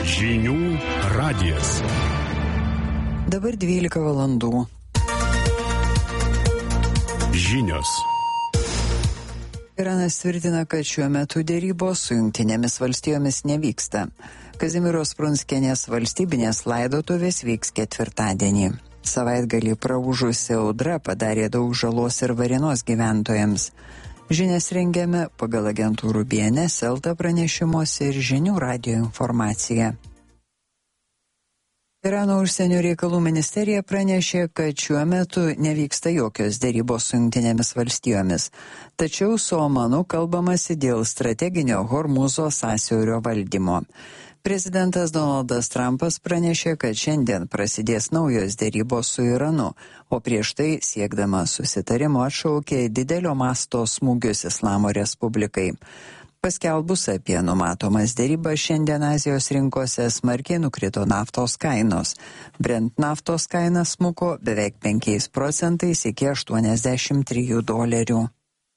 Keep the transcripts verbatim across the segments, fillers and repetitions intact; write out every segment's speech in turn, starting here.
Žinių radijas. Dabar dvylika valandų. Žinios. Iranas tvirtina, kad šiuo metu dėrybos su Jungtinėmis valstijomis nevyksta. Kazimieros Prunskienės valstybinės laidotuvės vyks ketvirtadienį. Savaitgalį praūžusi audra padarė daug žalos ir Varėnos gyventojams. Žinias rengiame pagal agentūrų B N S, Elta pranešimuose ir Žinių radijo informaciją. Irano užsienio reikalų ministerija pranešė, kad šiuo metu nevyksta jokios dėrybos su Jungtinėmis valstijomis. Tačiau su Omanu kalbamasi dėl strateginio Hormūzo sąsiaurio valdymo. Prezidentas Donaldas Trumpas pranešė, kad šiandien prasidės naujos dėrybos su Iranu, o prieš tai siekdamas susitarimo atšaukė didelio masto smūgius Islamo Respublikai. Paskelbus apie numatomas dėrybas šiandien Azijos rinkose smarkiai nukrito naftos kainos. Brent naftos kaina smuko beveik penkiais procentais iki aštuoniasdešimt trijų dolerių.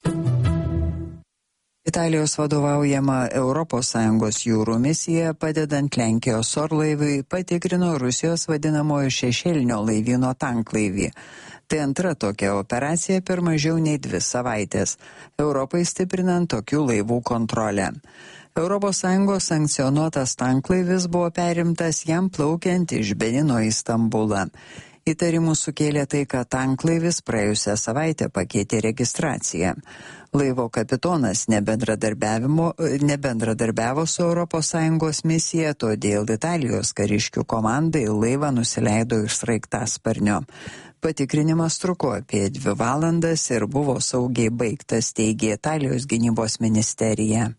Italijos vadovaujama Europos Sąjungos jūrų misija, padedant Lenkijos orlaiviui, patikrino Rusijos vadinamojo šešėlinio laivyno tanklaivį. Tai antra tokia operacija per mažiau nei dvi savaitės, Europai stiprinant tokių laivų kontrolę. Europos Sąjungos sankcionuotas tanklaivis buvo perimtas jam plaukiant iš Benino į Stambulą. Įtarimų sukėlė tai, kad tanklaivis praėjusią savaitę pakeitė registraciją. Laivo kapitonas nebendradarbiavo su Europos Sąjungos misija, todėl Italijos kariškių komandai laivą nusileido iš sraigtasparnio. Patikrinimas truko apie dvi valandas ir buvo saugiai baigtas, teigė Italijos gynybos ministerija.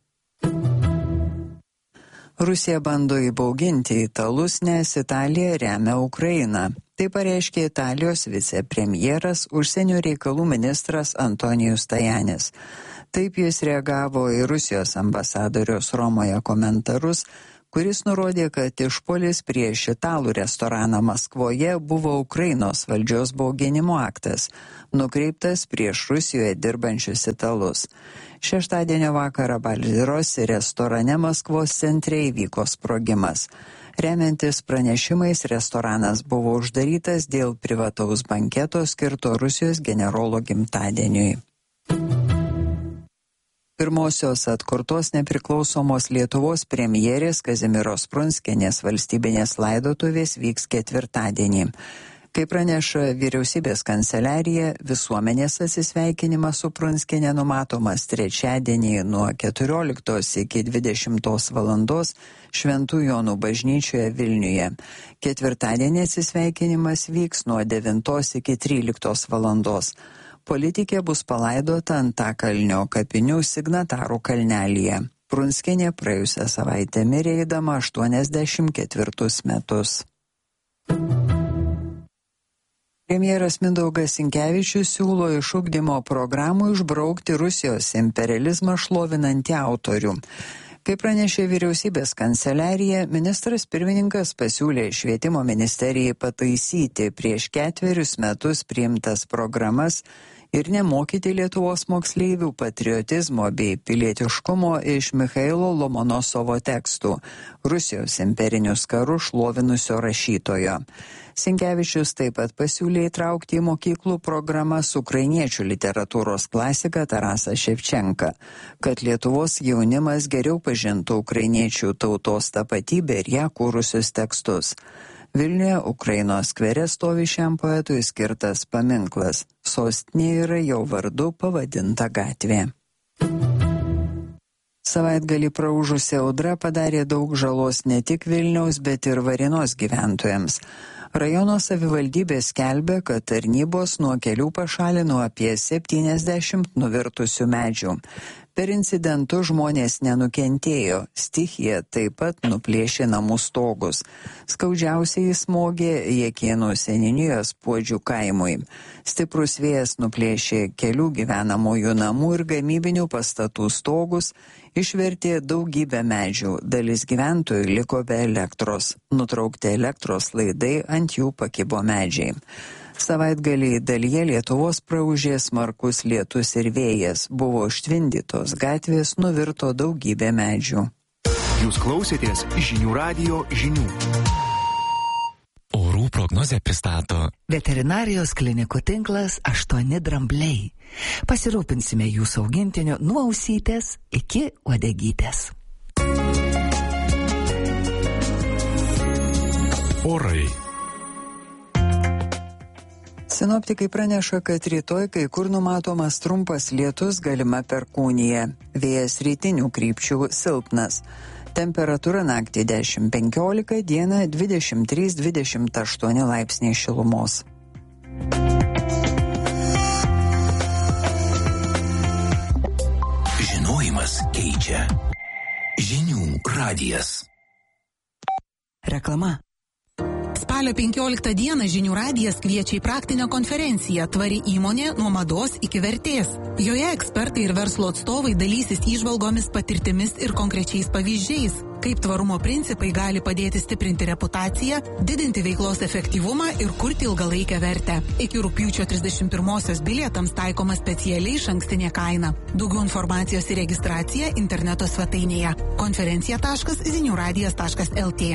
Rusija bando įbauginti italus, nes Italija remia Ukrainą. Tai pareiškė Italijos vicepremjeras, užsienio reikalų ministras Antonijus Tajanis. Taip jis reagavo į Rusijos ambasadoriaus Romoje komentarus, kuris nurodė, kad išpuolis prieš italų restoraną Maskvoje buvo Ukrainos valdžios bauginimo aktas, nukreiptas prieš Rusijoje dirbančius italus. Šeštadienio vakarą Balzirosi restorane Maskvos centre įvyko sprogimas. Remiantis pranešimais, restoranas buvo uždarytas dėl privataus banketo skirto Rusijos generolo gimtadieniui. Pirmosios atkurtos nepriklausomos Lietuvos premjerės Kazimieros Prunskienės valstybinės laidotuvės vyks ketvirtadienį. Kaip praneša vyriausybės kanceliarija, visuomenės atsisveikinimas su Prunskiene numatomas trečiadienį nuo keturioliktos iki dvidešimtos valandos Šventų Jonų bažnyčioje Vilniuje. Ketvirtadienį atsisveikinimas vyks nuo devintos iki tryliktos valandos. Politikė bus palaidota Antakalnio kapinių Signatarų kalnelyje. Prunskienė praėjusią savaitę mirė eidama aštuoniasdešimt ketvirtus metus. Premjeras Mindaugas Sinkevičius siūlo iš ugdymo programų išbraukti Rusijos imperializmą šlovinantį autorių. Kaip pranešė vyriausybės kanceliarija, ministras pirmininkas pasiūlė švietimo ministerijai pataisyti prieš ketverius metus priimtas programas ir nemokyti Lietuvos moksleivių patriotizmo bei pilietiškumo iš Michailo Lomonosovo tekstų, Rusijos imperinius karus šlovinusio rašytojo. Sinkevičius taip pat pasiūlė įtraukti į mokyklų programas ukrainiečių literatūros klasiką Tarasą Ševčenką, kad Lietuvos jaunimas geriau pažintų ukrainiečių tautos tapatybę ir ją kūrusius tekstus. Vilniuje Ukrainos skvere stovi šiam poetui skirtas paminklas. Sostinėje yra jo vardu pavadinta gatvė. Savaitgalį praūžusi audra padarė daug žalos ne tik Vilniaus, bet ir Varėnos gyventojams. Rajono savivaldybė skelbia, kad tarnybos nuo kelių pašalino apie septyniasdešimt nuvirtusių medžių. Per incidentus žmonės nenukentėjo, stichija taip pat nuplėšė namų stogus. Skaudžiausiai smogė Jakėnų seniūnijos Puodžių kaimui. Stiprus vėjas nuplėšė kelių gyvenamųjų namų ir gamybinių pastatų stogus, išvertė daugybę medžių, dalis gyventojų liko be elektros. Nutraukti elektros laidai, ant jų pakibo medžiai. Savaitgalį dalyje Lietuvos praūžė smarkus lietus ir vėjas, buvo užtvindytos gatvės, nuvirto daugybė medžių. Jūs klausėtės Žinių radijo žinių. Orų prognozę pristato Veterinarijos klinikų tinklas aštuoni drambliai. Pasirūpinsime jūsų augintiniu nuo ausytės iki uodegytės. Orai. Sinoptikai praneša, kad rytoj kai kur numatomas trumpas lietus, galima perkūnija. Vėjas rytinių krypčių silpnas. Temperatūra naktį dešimt penkiolika, dieną dvidešimt trys dvidešimt aštuoni laipsniai šilumos. Žinojimas keičia. Žinių radijas. Reklama. Spalio penkioliktą dieną Žinių radijas kviečia į praktinę konferenciją Tvari įmonė nuo mados iki vertės. Joje ekspertai ir verslo atstovai dalysis įžvalgomis, patirtimis ir konkrečiais pavyzdžiais, kaip tvarumo principai gali padėti stiprinti reputaciją, didinti veiklos efektyvumą ir kurti ilgalaikę vertę. Iki rugpjūčio trisdešimt pirmosios bilietams taikoma specialiai išankstinė kaina. Daugiau informacijos ir registracija interneto svetainėje konferencija taškas zinių radijas taškas el tė.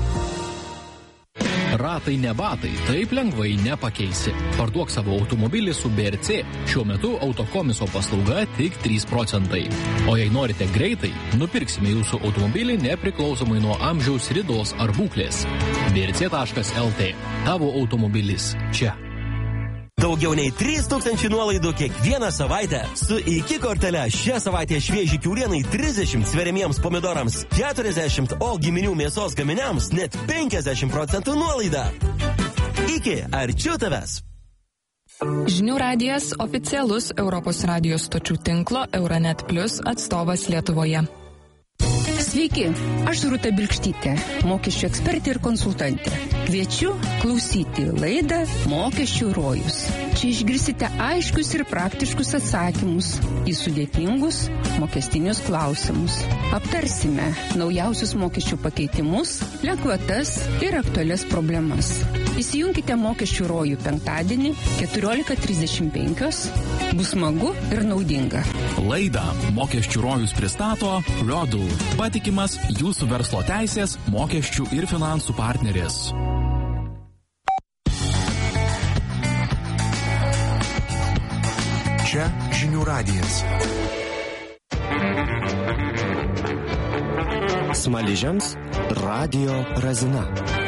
Ratai ne batai, taip lengvai nepakeisi. Parduok savo automobilį su B R C. Šiuo metu autokomiso paslauga tik trys procentai. O jei norite greitai, nupirksime jūsų automobilį nepriklausomai nuo amžiaus, ridos ar būklės. B R C taškas el tė. Tavo automobilis čia. Daugiau nei trys tūkstančiai nuolaidų kiekvieną savaitę. Su iki kortele šią savaitę švieži kiaulienai trisdešimt, sveriamiems pomidorams keturiasdešimt, o giminių mėsos gaminiams net penkiasdešimt procentų nuolaida. Iki, arčiau tavęs. Žinių radijas oficialus Europos radijos stočių tinklo Euronet Plus atstovas Lietuvoje. Sveiki, aš Rūta Bilkštytė, mokesčių ekspertė ir konsultantė. Kviečiu klausyti laidą Mokesčių rojus. Čia išgirsite aiškius ir praktiškus atsakymus į sudėtingus mokestinius klausimus. Aptarsime naujausius mokesčių pakeitimus, lengvatas ir aktualias problemas. Įsijunkite Mokesčių rojų penktadienį keturiolika trisdešimt penkios. Bus smagu ir naudinga. Laidą Mokesčių rojus pristato Rodl, patikimas jūsų verslo teisės, mokesčių ir finansų partneris. Čia Žinių radijas. Smaližiams Radio Razina.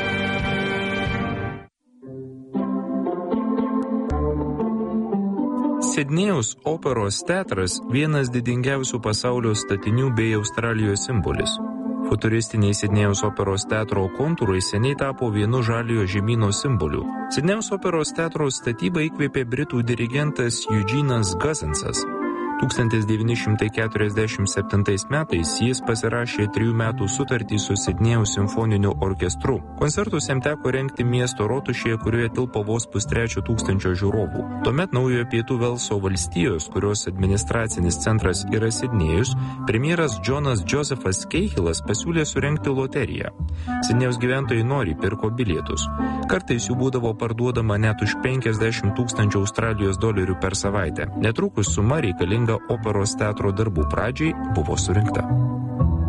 Sidnėjaus operos teatras vienas didingiausių pasaulio statinių bei Australijos simbolis. Futuristiniai Sidnėjaus operos teatro kontūrai seniai tapo vienu žaliojo žemyno simboliu. Sidnėjaus operos teatro statybą įkvėpė britų dirigentas Eugenas Guzzensas. tūkstantis devyni šimtai keturiasdešimt septintais metais jis pasirašė trijų metų sutartį su Sidnėjaus simfoniniu orkestru. Koncertus jam teko rengti miesto rotušėje, kurioje tilpo vos pustrečio tūkstančio žiūrovų. Tuomet naujojo Pietų Velso valstijos, kurios administracinis centras yra Sidnėjus, premjeras Džonas Džozefas Keihilas pasiūlė surengti loteriją. Sidnėjaus gyventojai nori pirko bilietus. Kartais jų būdavo parduodama net už penkiasdešimt tūkstančių Australijos dolerių per savaitę. Netrukus suma reikalinga operos teatro darbų pradžiai buvo surinkta.